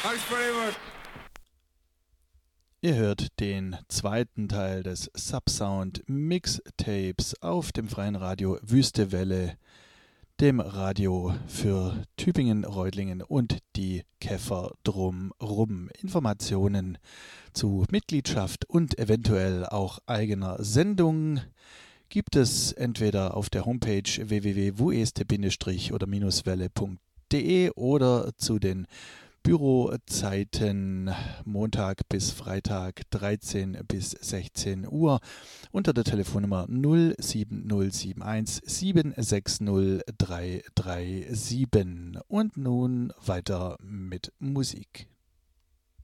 Thanks very much. Ihr hört den zweiten Teil des Subsound Mixtapes auf dem freien Radio Wüste Welle, dem Radio für Tübingen, Reutlingen und die Käfer drumrum. Informationen zu Mitgliedschaft und eventuell auch eigener Sendung gibt es entweder auf der Homepage www.wueste-oder-welle.de oder zu den Bürozeiten Montag bis Freitag 13 bis 16 Uhr unter der Telefonnummer 07071 760 337. Und nun weiter mit Musik.